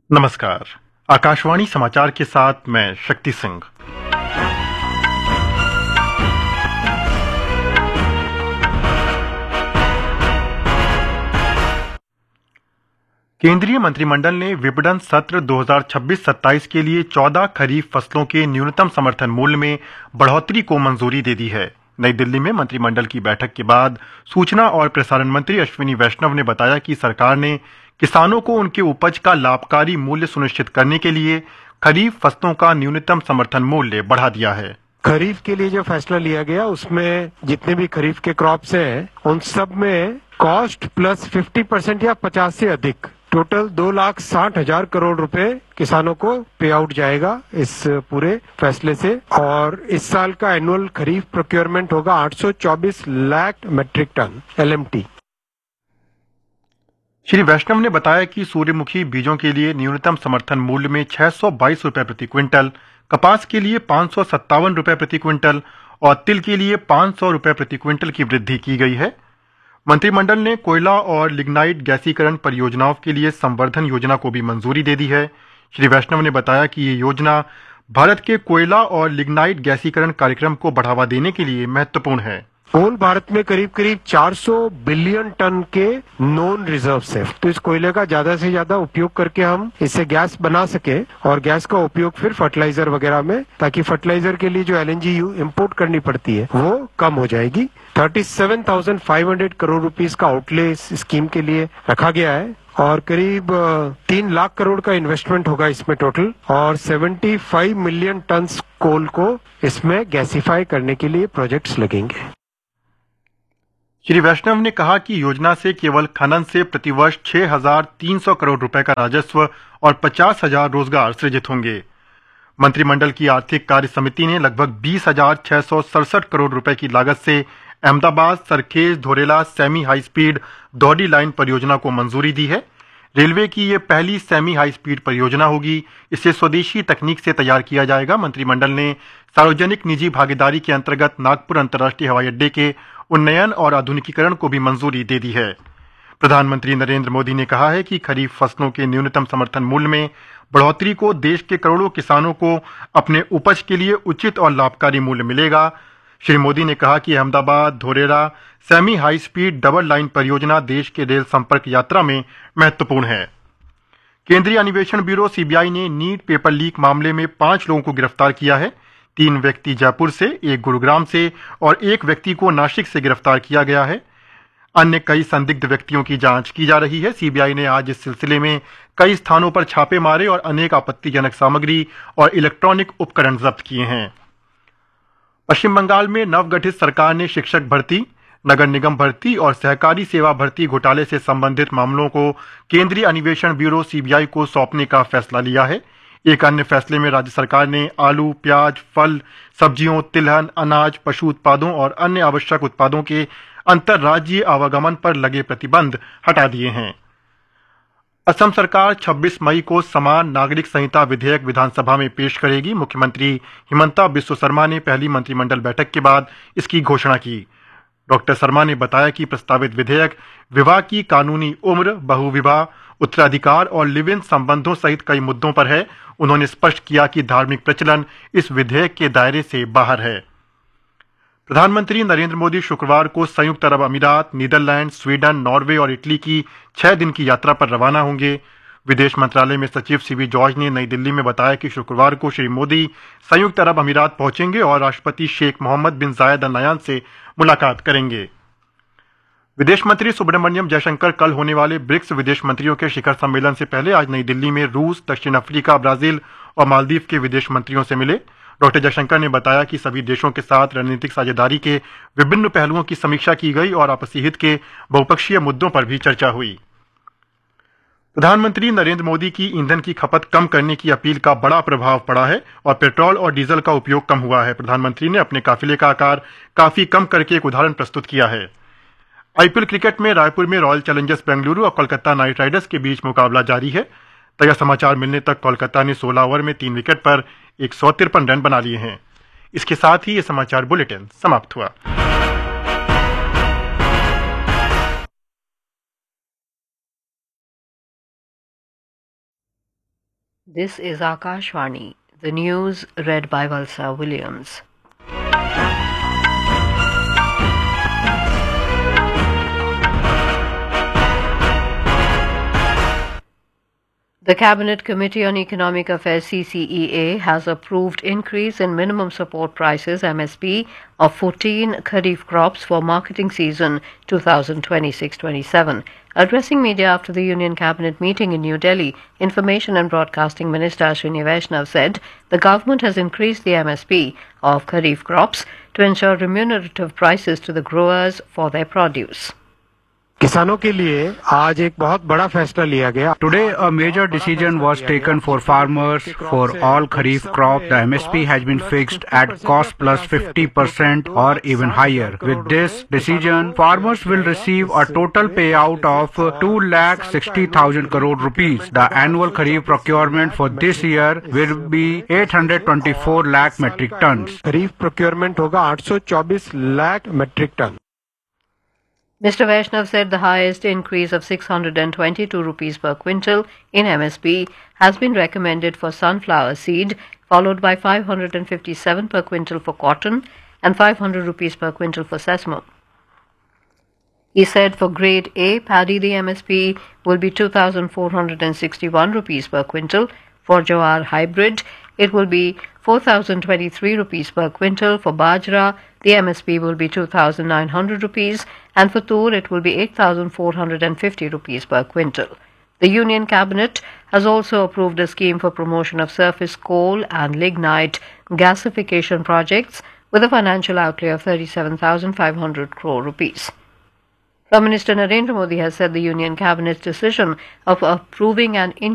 नमस्कार। आकाशवाणी समाचार के साथ मैं शक्ति सिंह। केंद्रीय मंत्रिमंडल ने विपणन सत्र 2026-27 के लिए 14 खरीफ फसलों के न्यूनतम समर्थन मूल्य में बढ़ोतरी को मंजूरी दे दी है। नई दिल्ली में मंत्रिमंडल की बैठक के बाद सूचना और प्रसारण मंत्री अश्विनी वैष्णव ने बताया कि सरकार ने किसानों को उनके उपज का लाभकारी मूल्य सुनिश्चित करने के लिए खरीफ फसलों का न्यूनतम समर्थन मूल्य बढ़ा दिया है। खरीफ के लिए जो फैसला लिया गया उसमें जितने भी खरीफ के क्रॉप्स हैं उन सब में कॉस्ट प्लस 50% या 50 से अधिक टोटल 2,60,000 करोड़ रुपए किसानों को पे आउट जाएगा इस पूरे फैसले से। और इस साल का एनुअल खरीफ प्रोक्योरमेंट होगा 824 lakh metric ton LMT। Shri वैष्णव ने बताया कि सूर्यमुखी बीजों के लिए न्यूनतम समर्थन मूल्य में 622 रुपए प्रति क्विंटल, कपास के लिए 557 रुपए प्रति क्विंटल और तिल के लिए 500 रुपए प्रति क्विंटल की वृद्धि की गई है। मंत्रिमंडल ने कोयला और लिग्नाइट गैसीकरण परियोजनाओं के लिए संवर्धन योजना को भी मंजूरी दे दी है। श्री वैष्णव ने बताया कि ये योजना भारत के कोयला और लिग्नाइट गैसीकरण कार्यक्रम को बढ़ावा देने के लिए महत्वपूर्ण है। होल भारत में करीब करीब 400 बिलियन टन के नॉन रिजर्व्स है, तो इस कोयले का ज्यादा से ज्यादा उपयोग करके हम इससे गैस बना सके और गैस का उपयोग फिर फर्टिलाइजर वगैरह में, ताकि फर्टिलाइजर के लिए जो LNG इंपोर्ट करनी पड़ती है वो कम हो जाएगी। 37,500 करोड़ रुपीस का आउटले इस स्कीम के लिए रखा गया है और करीब 3 लाख करोड़ का इन्वेस्टमेंट होगा इसमें टोटल, और 75 मिलियन टन कोल को इसमें गैसीफाई करने के लिए प्रोजेक्ट्स लगेंगे। श्री वैष्णव ने कहा कि योजना से केवल खनन से प्रतिवर्ष 6,300 करोड़ रुपए का राजस्व और 50,000 रोजगार सृजित होंगे। मंत्रिमंडल की आर्थिक कार्य समिति ने लगभग 20,667 करोड़ रुपए की लागत से Ahmedabad Sarkhej धोरेला semi high speed दोहरी लाइन परियोजना को मंजूरी दी है। रेलवे की ये पहली सेमी हाई स्पीड परियोजना होगी। इसे स्वदेशी तकनीक से तैयार किया जाएगा। मंत्रिमंडल ने सार्वजनिक निजी भागीदारी के अंतर्गत नागपुर अंतर्राष्ट्रीय हवाई अड्डे के उन्नयन और आधुनिकीकरण को भी मंजूरी दे दी है। प्रधानमंत्री नरेंद्र मोदी ने कहा है कि खरीफ फसलों के न्यूनतम समर्थन मूल्य में बढ़ोतरी को देश के करोड़ों किसानों को अपने उपज के लिए उचित और लाभकारी मूल्य मिलेगा। श्री मोदी ने कहा कि Ahmedabad Dholera semi high speed double line परियोजना देश के रेल संपर्क यात्रा में महत्वपूर्ण है। केंद्रीय अन्वेषण ब्यूरो CBI ने नीट पेपर लीक मामले में 5 लोगों को गिरफ्तार किया है। 3 व्यक्ति जयपुर से, 1 गुरुग्राम से और 1 व्यक्ति को नासिक से गिरफ्तार किया गया है। अन्य कई संदिग्ध व्यक्तियों की जांच की जा रही है। CBI ने आज इस सिलसिले में कई स्थानों पर छापे मारे और अनेक आपत्तिजनक सामग्री और इलेक्ट्रॉनिक उपकरण जब्त किए हैं। पश्चिम बंगाल में नवगठित सरकार ने शिक्षक भर्ती, नगर निगम भर्ती और सहकारी सेवा भर्ती घोटाले से संबंधित मामलों को केंद्रीय अन्वेषण ब्यूरो CBI को सौंपने का फैसला लिया है। एक अन्य फैसले में राज्य सरकार ने आलू, प्याज, फल, सब्जियों, तिलहन, अनाज, पशु उत्पादों और अन्य आवश्यक उत्पादों के अंतर्राज्यीय आवागमन पर लगे प्रतिबंध हटा दिए हैं। असम सरकार 26 मई को समान नागरिक संहिता विधेयक विधानसभा में पेश करेगी। मुख्यमंत्री हिमंता बिस्वा शर्मा ने पहली मंत्रिमंडल बैठक के बाद इसकी घोषणा की। डॉक्टर शर्मा ने बताया कि प्रस्तावित विधेयक विवाह की कानूनी उम्र, बहुविवाह, उत्तराधिकार और लिव इन संबंधों सहित कई मुद्दों पर है। उन्होंने स्पष्ट किया कि धार्मिक प्रचलन इस विधेयक के दायरे से बाहर है। प्रधानमंत्री नरेंद्र मोदी शुक्रवार को संयुक्त अरब अमीरात, नीदरलैंड, स्वीडन, नॉर्वे और इटली की 6 दिन की यात्रा पर रवाना होंगे। विदेश मंत्रालय में सचिव CB जॉर्ज ने नई दिल्ली में बताया कि शुक्रवार को श्री मोदी संयुक्त अरब अमीरात पहुंचेंगे और राष्ट्रपति शेख मोहम्मद बिन जायद अल नयान से मुलाकात करेंगे। विदेश मंत्री सुब्रमण्यम जयशंकर कल होने वाले ब्रिक्स विदेश मंत्रियों के शिखर सम्मेलन से पहले आज नई दिल्ली में रूस, दक्षिण अफ्रीका, ब्राजील और मालदीव के विदेश मंत्रियों से मिले। डॉक्टर जयशंकर ने बताया कि सभी देशों के साथ रणनीतिक साझेदारी के विभिन्न पहलुओं की समीक्षा की गई और आपसी हित के बहुपक्षीय मुद्दों पर भी चर्चा हुई। प्रधानमंत्री नरेंद्र मोदी की ईंधन की खपत कम करने की अपील का बड़ा प्रभाव पड़ा है और पेट्रोल और डीजल का उपयोग कम हुआ है। प्रधानमंत्री ने अपने काफिले का आकार काफी कम करके एक उदाहरण प्रस्तुत किया है। IPL क्रिकेट में रायपुर में रॉयल चैलेंजर्स बेंगलुरु और कोलकाता नाइट राइडर्स के बीच मुकाबला जारी है। ताजा समाचार मिलने तक कोलकाता ने 16 ओवर में 3 विकेट पर 153 रन बना लिए हैं। इसके साथ ही ये समाचार बुलेटिन समाप्त हुआ। This is Akashvani, the news read by Valsa Williams. The Cabinet Committee on Economic Affairs CCEA has approved increase in minimum support prices MSP of 14 Kharif crops for marketing season 2026-27. Addressing media after the Union Cabinet meeting in New Delhi, Information and Broadcasting Minister Ashwini Vaishnav said the government has increased the MSP of Kharif crops to ensure remunerative prices to the growers for their produce. किसानों के लिए आज एक बहुत बड़ा फैसला लिया गया. Today, a major decision was taken for farmers. For all Kharif crop, the MSP has been fixed at cost plus 50% or even higher. With this decision, farmers will receive a total payout of 2,60,000 crore rupees. The annual Kharif procurement for this year will be 824 lakh metric tons. Kharif procurement होगा 824 lakh metric ton. Mr. Vaishnav said the highest increase of 622 rupees per quintal in MSP has been recommended for sunflower seed, followed by 557 per quintal for cotton and 500 rupees per quintal for sesame. He said for grade A paddy the MSP will be 2,461 rupees per quintal. For Jowar hybrid, it will be 4,023 rupees per quintal. For Bajra, the MSP will be 2,900 rupees, and for Tur, it will be 8,450 rupees per quintal. The Union Cabinet has also approved a scheme for promotion of surface coal and lignite gasification projects with a financial outlay of 37,500 crore rupees. Prime Minister Narendra Modi has said the Union Cabinet's decision of approving an